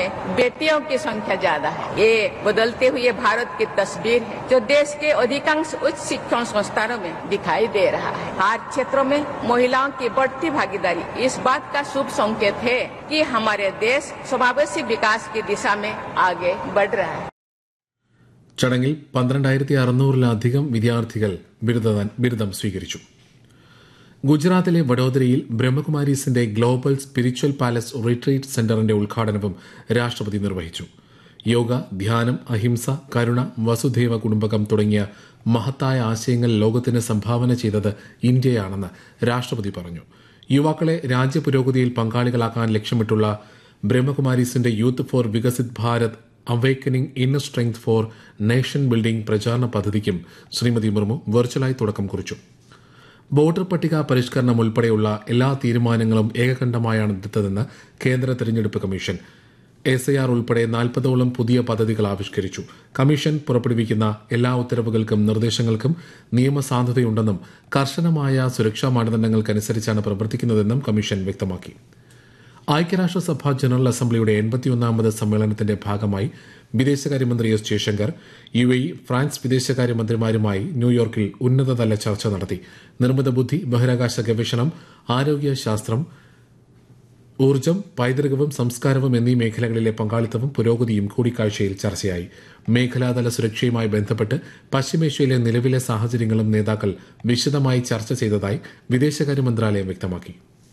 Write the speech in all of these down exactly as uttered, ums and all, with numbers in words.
में बेटियों की संख्या ज्यादा है। ये बदलते हुए भारत की तस्वीर है जो देश के अधिकांश उच्च शिक्षण संस्थानों में दिखाई दे रहा है। हर क्षेत्रों में महिलाओं की बढ़ती भागीदारी इस बात का शुभ संकेत है कि हमारे देश समावेशी विकास की दिशा में आगे बढ़ रहा है. ചടങ്ങിൽ പന്ത്രണ്ടായിരത്തി അറുന്നൂറിലധികം വിദ്യാർത്ഥികൾ ബിരുദം സ്വീകരിച്ചു. ഗുജറാത്തിലെ വഡോദരയിൽ ബ്രഹ്മകുമാരീസിന്റെ ഗ്ലോബൽ സ്പിരിച്വൽ പാലസ് റിട്രീറ്റ് സെന്ററിന്റെ ഉദ്ഘാടനവും രാഷ്ട്രപതി നിർവഹിച്ചു. യോഗ, ധ്യാനം, അഹിംസ, കരുണ, വസുധൈവ കുടുംബകം തുടങ്ങിയ മഹത്തായ ആശയങ്ങൾ ലോകത്തിന് സംഭാവന ചെയ്തത് ഇന്ത്യയാണെന്ന് രാഷ്ട്രപതി പറഞ്ഞു. യുവാക്കളെ രാജ്യപുരോഗതിയിൽ പങ്കാളികളാക്കാൻ ലക്ഷ്യമിട്ടുള്ള ബ്രഹ്മകുമാരീസിന്റെ youth four Viksit Bharat അവേക്കനിംഗ് inner strength four nation building പ്രചാരണ പദ്ധതിക്കും ശ്രീമതി മുർമു വെർച്വലായി തുടക്കം കുറിച്ചു. വോട്ടർ പട്ടിക പരിഷ്കരണം ഉൾപ്പെടെയുള്ള എല്ലാ തീരുമാനങ്ങളും ഏകകണ്ഠമായാണ് എടുത്തതെന്ന് കേന്ദ്ര തെരഞ്ഞെടുപ്പ് കമ്മീഷൻ. എസ് ഐ ആർ ഉൾപ്പെടെ നാൽപ്പതോളം പുതിയ പദ്ധതികൾ ആവിഷ്കരിച്ചു. കമ്മീഷൻ പുറപ്പെടുവിക്കുന്ന എല്ലാ ഉത്തരവുകൾക്കും നിർദ്ദേശങ്ങൾക്കും നിയമസാധുതയുണ്ടെന്നും കർശനമായ സുരക്ഷാ മാനദണ്ഡങ്ങൾക്കനുസരിച്ചാണ് പ്രവർത്തിക്കുന്നതെന്നും കമ്മീഷൻ വ്യക്തമാക്കി. ഐക്യരാഷ്ട്രസഭ ജനറൽ അസംബ്ലിയുടെ എൺപത്തിയൊന്നാമത് സമ്മേളനത്തിന്റെ ഭാഗമായി വിദേശകാര്യമന്ത്രി S Jaishankar U A E, France വിദേശകാര്യമന്ത്രിമാരുമായി ന്യൂയോർക്കിൽ ഉന്നതതല ചർച്ച നടത്തി. നിർമ്മിത ബുദ്ധി, ബഹിരാകാശ ഗവേഷണം, ആരോഗ്യശാസ്ത്രം, ഊർജ്ജം, പൈതൃകവും സംസ്കാരവും എന്നീ മേഖലകളിലെ പങ്കാളിത്തവും പുരോഗതിയും കൂടിക്കാഴ്ചയിൽ ചർച്ചയായി. മേഖലാതല സുരക്ഷയുമായി ബന്ധപ്പെട്ട് പശ്ചിമേഷ്യയിലെ നിലവിലെ സാഹചര്യങ്ങളും നേതാക്കൾ വിശദമായി ചർച്ച ചെയ്തതായി വിദേശകാര്യ മന്ത്രാലയം വ്യക്തമാക്കി.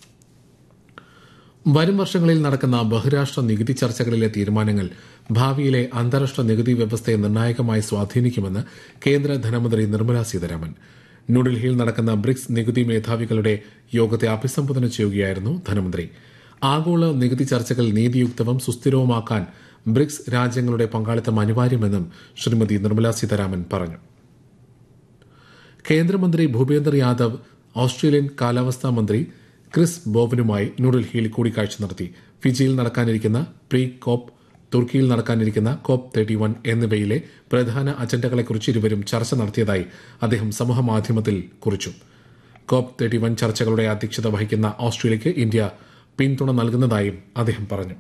വരും വർഷങ്ങളിൽ നടക്കുന്ന ബഹുരാഷ്ട്ര നികുതി ചർച്ചകളിലെ തീരുമാനങ്ങൾ ഭാവിയിലെ അന്താരാഷ്ട്ര നികുതി വ്യവസ്ഥയെ നിർണായകമായി സ്വാധീനിക്കുമെന്ന് കേന്ദ്ര ധനമന്ത്രി നിർമ്മല സീതാരാമൻ. ന്യൂഡൽഹിയിൽ നടക്കുന്ന ബ്രിക്സ് നികുതി മേധാവികളുടെ യോഗത്തെ അഭിസംബോധന ചെയ്യുകയായിരുന്നു ധനമന്ത്രി. ആഗോള നികുതി ചർച്ചകൾ നീതിയുക്തവും സുസ്ഥിരവുമാക്കാൻ ബ്രിക്സ് രാജ്യങ്ങളുടെ പങ്കാളിത്തം അനിവാര്യമെന്നും ശ്രീമതി നിർമ്മല സീതാരാമൻ പറഞ്ഞു. കേന്ദ്രമന്ത്രി ഭൂപേന്ദർ യാദവ് ഓസ്ട്രേലിയൻ കാലാവസ്ഥാ മന്ത്രി ക്രിസ് ബോവനുമായി ന്യൂഡൽഹിയിൽ കൂടിക്കാഴ്ച നടത്തി. ഫിജിയിൽ നടക്കാനിരിക്കുന്ന പ്രീ കോപ്പ്, തുർക്കിയിൽ നടക്കാനിരിക്കുന്ന കോപ്പ് തേർട്ടി വൺ എന്നിവയിലെ പ്രധാന അജണ്ടകളെക്കുറിച്ച് ഇരുവരും ചർച്ച നടത്തിയതായി അദ്ദേഹം സമൂഹമാധ്യമത്തിൽ കുറിച്ചു. കോപ്പ് തേർട്ടി വൺ ചർച്ചകളുടെ അധ്യക്ഷത വഹിക്കുന്ന ഓസ്ട്രേലിയയ്ക്ക് ഇന്ത്യ പിന്തുണ നൽകുന്നതായും അദ്ദേഹം പറഞ്ഞു.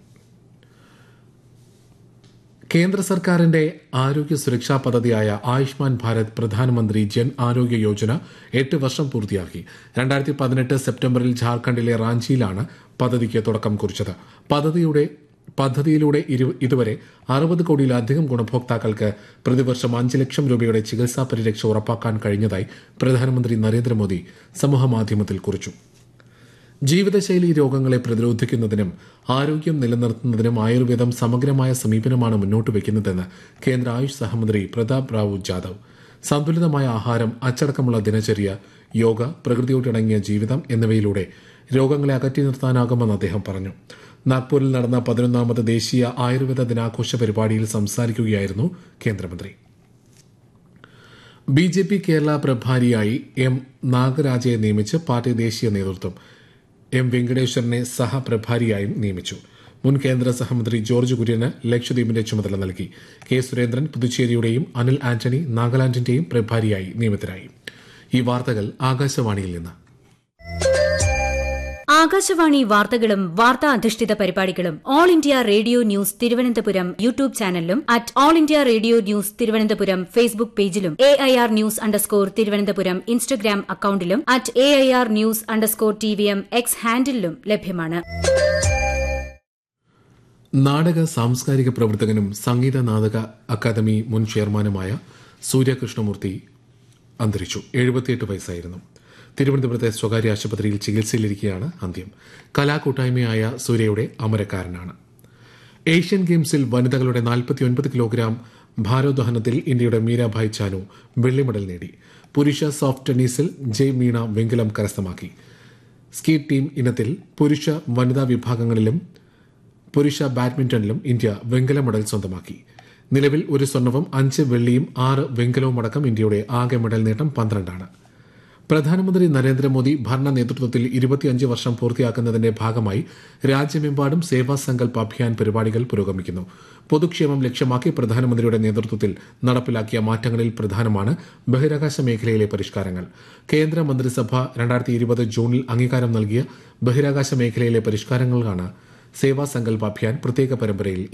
കേന്ദ്ര സർക്കാരിന്റെ ആരോഗ്യ സുരക്ഷാ പദ്ധതിയായ ആയുഷ്മാൻ ഭാരത് പ്രധാനമന്ത്രി ജൻ ആരോഗ്യ യോജന എട്ട് വർഷം പൂർത്തിയാക്കി. രണ്ടായിരത്തി പതിനെട്ട് സെപ്റ്റംബറിൽ ഝാർഖണ്ഡിലെ റാഞ്ചിയിലാണ് പദ്ധതിക്ക് തുടക്കം കുറിച്ചത്. പദ്ധതിയുടെ പദ്ധതിയിലൂടെ ഇതുവരെ അറുപത് കോടിയിലധികം ഗുണഭോക്താക്കൾക്ക് പ്രതിവർഷം അഞ്ച് ലക്ഷം രൂപയുടെ ചികിത്സാ പരിരക്ഷ ഉറപ്പാക്കാൻ കഴിഞ്ഞതായി പ്രധാനമന്ത്രി നരേന്ദ്രമോദി സമൂഹമാധ്യമത്തിൽ കുറിച്ചു. ജീവിതശൈലി രോഗങ്ങളെ പ്രതിരോധിക്കുന്നതിനും ആരോഗ്യം നിലനിർത്തുന്നതിനും ആയുർവേദം സമഗ്രമായ സമീപനമാണ് മുന്നോട്ട് വയ്ക്കുന്നതെന്ന് കേന്ദ്ര ആയുഷ് സഹമന്ത്രി പ്രതാപ് റാവു ജാദവ്. സന്തുലിതമായ ആഹാരം, അച്ചടക്കമുള്ള ദിനചര്യ, യോഗ, പ്രകൃതിയോടിണങ്ങിയ ജീവിതം എന്നിവയിലൂടെ രോഗങ്ങളെ അകറ്റി നിർത്താനാകുമെന്ന് അദ്ദേഹം പറഞ്ഞു. നാഗ്പൂരിൽ നടന്ന പതിനൊന്നാമത് ദേശീയ ആയുർവേദ ദിനാഘോഷ പരിപാടിയിൽ സംസാരിക്കുകയായിരുന്നു കേന്ദ്രമന്ത്രി. B J P Kerala പ്രഭാരിയായി M നാഗരാജയെ നിയമിച്ച് പാർട്ടി ദേശീയ നേതൃത്വം. എം വെങ്കടേശ്വരനെ സഹപ്രഭാരിയായും നിയമിച്ചു. മുൻ കേന്ദ്ര സഹമന്ത്രി ജോർജ് കുര്യന് ലക്ഷദ്വീപിന്റെ ചുമതല നൽകി. കെ സുരേന്ദ്രൻ പുതുച്ചേരിയുടെയും അനിൽ ആന്റണി നാഗാലാൻഡിന്റെയും പ്രഭാരിയായി നിയമിതരായി. ഈ വാർത്തകൾ ആകാശവാണിയിൽ നിന്ന്. ആകാശവാണി വാർത്തകളും വാർത്താ അധിഷ്ഠിത പരിപാടികളും all India radio news Thiruvananthapuram YouTube ചാനലിലും at all India radio news Thiruvananthapuram Facebook പേജിലും A I R news underscore Thiruvananthapuram Instagram അക്കൌണ്ടിലും at A I R news underscore T V M X ഹാൻഡിലും ലഭ്യമാണ്. നാടക സാംസ്കാരിക പ്രവർത്തകനും സംഗീത നാടക അക്കാദമി മുൻ ചെയർമാനുമായ സൂര്യകൃഷ്ണമൂർത്തി അന്തരിച്ചു. എഴുപത്തിയെട്ട് വയസ്സായിരുന്നു. തിരുവനന്തപുരത്തെ സ്വകാര്യ ആശുപത്രിയിൽ ചികിത്സയിലിരിക്കെയാണ് അന്ത്യം. കലാകൂട്ടായ്മയായ സൂര്യയുടെ അമരക്കാരനാണ്. ഏഷ്യൻ ഗെയിംസിൽ വനിതകളുടെ നാൽപ്പത്തിയൊൻപത് കിലോഗ്രാം ഭാരോദ്വഹനത്തിൽ ഇന്ത്യയുടെ മീരാഭായ് ചാനു വെള്ളി മെഡൽ നേടി. പുരുഷ സോഫ്റ്റ് ടെന്നീസിൽ ജയ് മീണ വെങ്കലം കരസ്ഥമാക്കി. സ്കീ ടീം ഇനത്തിൽ പുരുഷ വനിതാ വിഭാഗങ്ങളിലും പുരുഷ ബാഡ്മിന്റണിലും ഇന്ത്യ വെങ്കല മെഡൽ സ്വന്തമാക്കി. നിലവിൽ ഒരു സ്വർണവും അഞ്ച് വെള്ളിയും ആറ് വെങ്കലവും അടക്കം ഇന്ത്യയുടെ ആകെ മെഡൽ നേട്ടം പന്ത്രണ്ടാണ്. പ്രധാനമന്ത്രി നരേന്ദ്രമോദി ഭരണ നേതൃത്വത്തിൽ ഇരുപത്തിയഞ്ച് വർഷം പൂർത്തിയാക്കുന്നതിന്റെ ഭാഗമായി രാജ്യമെമ്പാടും സേവാ സങ്കൽപ് അഭിയാൻ പരിപാടികൾ പുരോഗമിക്കുന്നു. പൊതുക്ഷേമം ലക്ഷ്യമാക്കി പ്രധാനമന്ത്രിയുടെ നേതൃത്വത്തിൽ നടപ്പിലാക്കിയ മാറ്റങ്ങളിൽ പ്രധാനമാണ് ബഹിരാകാശ മേഖലയിലെ പരിഷ്കാരങ്ങൾ. കേന്ദ്ര മന്ത്രിസഭ രണ്ടായിരത്തി ഇരുപത് ജൂണിൽ അംഗീകാരം നൽകിയ ബഹിരാകാശ മേഖലയിലെ പരിഷ്കാരങ്ങളാണ് സേവാ സങ്കൽപ് അഭിയാൻ പ്രത്യേക പരമ്പരയിൽ